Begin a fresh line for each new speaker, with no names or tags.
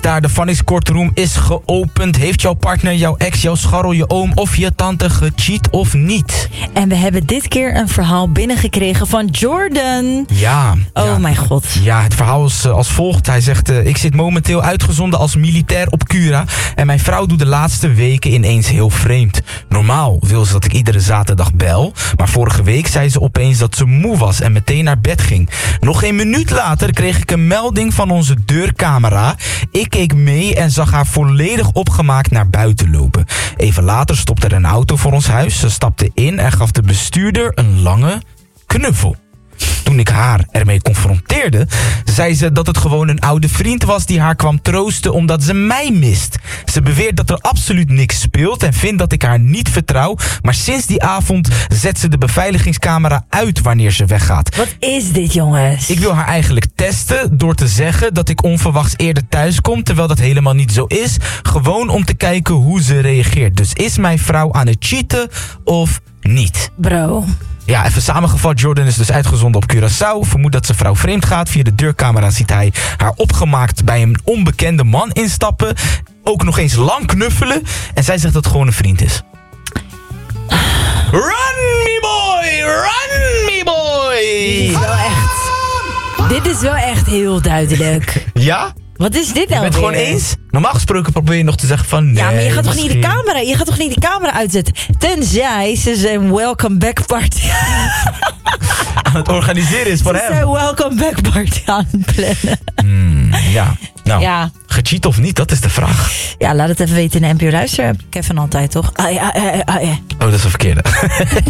Daar de Funnies Courtroom is geopend. Heeft jouw partner, jouw ex, jouw scharrel, je oom of je tante gecheat of niet?
En we hebben dit keer een verhaal binnengekregen van Jordan.
Ja.
Oh mijn god.
Ja, het verhaal is als volgt. Hij zegt, ik zit momenteel uitgezonden als militair op Cura. En mijn vrouw doet de laatste weken ineens heel vreemd. Normaal wil ze dat ik iedere zaterdag bel. Maar vorige week zei ze opeens dat ze moe was en meteen naar bed ging. Nog geen minuut later kreeg ik een melding van onze deurcamera. Ik keek mee en zag haar volledig opgemaakt naar buiten lopen. Even later stopte er een auto voor ons huis. Ze stapte in en gaf de bestuurder een lange knuffel. Toen ik haar ermee confronteerde, zei ze dat het gewoon een oude vriend was die haar kwam troosten omdat ze mij mist. Ze beweert dat er absoluut niks speelt en vindt dat ik haar niet vertrouw. Maar sinds die avond zet ze de beveiligingscamera uit wanneer ze weggaat.
Wat is dit, jongens?
Ik wil haar eigenlijk testen door te zeggen dat ik onverwachts eerder thuis kom, terwijl dat helemaal niet zo is. Gewoon om te kijken hoe ze reageert. Dus is mijn vrouw aan het cheaten of niet?
Bro.
Ja, even samengevat, Jordan is dus uitgezonden op Curaçao. Vermoedt dat zijn vrouw vreemd gaat. Via de deurcamera ziet hij haar opgemaakt bij een onbekende man instappen. Ook nog eens lang knuffelen. En zij zegt dat het gewoon een vriend is. Run me boy! Run me boy!
Dit is wel echt heel duidelijk.
Ja?
Wat is dit nou?
Je bent het gewoon eens? Normaal gesproken probeer je nog te zeggen van nee.
Ja, maar je gaat toch niet
misschien.
je gaat toch niet de camera uitzetten? Tenzij ze zijn welcome back party
Aan het organiseren is voor hem.
Ze zijn welcome back party aan het plannen.
Ja, nou,
Ja.
gecheat of niet, dat is de vraag.
Ja, laat het even weten in de NPO Luister. Kevin altijd, toch?
Oh, dat is een verkeerde.